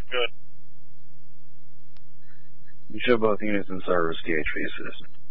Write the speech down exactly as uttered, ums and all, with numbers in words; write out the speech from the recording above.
Good. You show both units in service, D H V assistant.